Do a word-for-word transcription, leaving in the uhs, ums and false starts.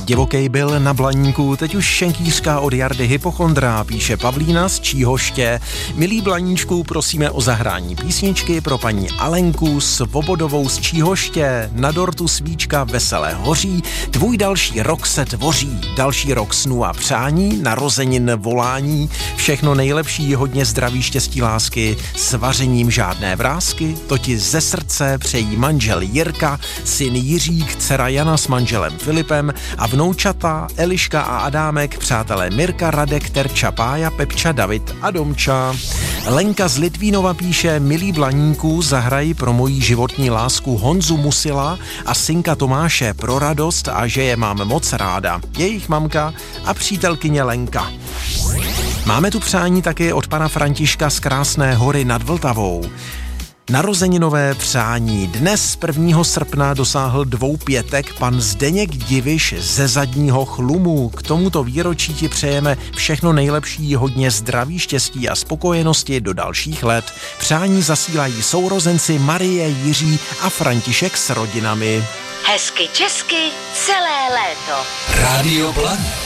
Divokej byl na Blaníku, teď už šenkýřka od Jardy Hypochondra, píše Pavlína z Číhoště. Milí Blaníčku, prosíme o zahrání písničky pro paní Alenku Svobodovou z Číhoště. Na dortu svíčka veselé hoří, tvůj další rok se tvoří, další rok snů a přání, narozenin volání, všechno nejlepší, hodně zdraví, štěstí, lásky, s vařením žádné vrásky, to ti ze srdce přejí manžel Jirka, syn Jiřík, dcera Jana s manželem Filipem a vnoučata Eliška a Adámek, přátelé Mirka, Radek, Terča, Pája, Pepča, David a Domča. Lenka z Litvínova píše, milí Blaníku, zahrají pro moji životní lásku Honzu Musila a synka Tomáše pro radost a že je mám moc ráda. Jejich mamka a přítelkyně Lenka. Máme tu přání taky od pana Františka z Krásné Hory nad Vltavou. Narozeninové přání. Dnes prvního srpna dosáhl dvou pětek pan Zdeněk Diviš ze Zadního Chlumu. K tomuto výročí ti přejeme všechno nejlepší, hodně zdraví, štěstí a spokojenosti do dalších let. Přání zasílají sourozenci Marie, Jiří a František s rodinami. Hezky česky celé léto. Rádio Blaník.